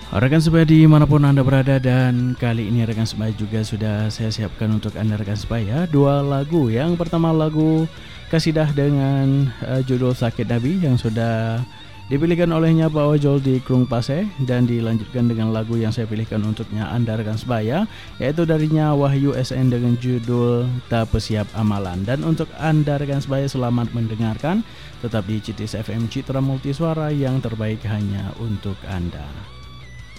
Rekan sebaya dimanapun Anda berada, dan kali ini rekan sebaya juga sudah saya siapkan untuk Anda rekan sebaya dua lagu. Yang pertama lagu Kasidah dengan judul Sakit Nabi yang sudah dipilihkan olehnya Pak Ojol di Klung Pase, dan dilanjutkan dengan lagu yang saya pilihkan untuknya Anda rekan sebaya, yaitu darinya Wahyu SN dengan judul Tak Pesiap Amalan. Dan untuk Anda rekan sebaya, selamat mendengarkan, tetap di CITIS FM Citra Multisuara, yang terbaik hanya untuk Anda.